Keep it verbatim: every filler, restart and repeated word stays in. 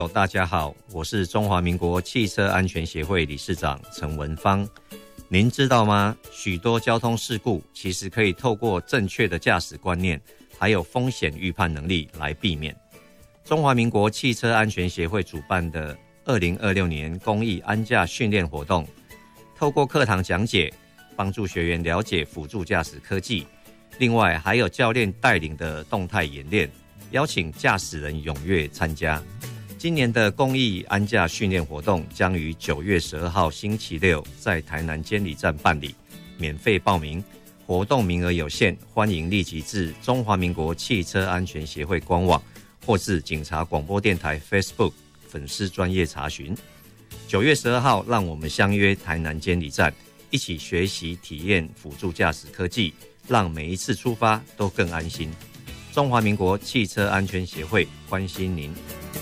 大家好，我是中华民国汽车安全协会理事长陈文芳。您知道吗？许多交通事故其实可以透过正确的驾驶观念，还有风险预判能力来避免。中华民国汽车安全协会主办的二零二六年公益安驾训练活动，透过课堂讲解，帮助学员了解辅助驾驶科技，另外还有教练带领的动态演练，邀请驾驶人踊跃参加。今年的公益安驾训练活动将于九月十二号星期六在台南监理站办理，免费报名，活动名额有限，欢迎立即至中华民国汽车安全协会官网或至警察广播电台 Facebook 粉丝专页查询。九月十二号，让我们相约台南监理站，一起学习体验辅助驾驶科技，让每一次出发都更安心。中华民国汽车安全协会关心您。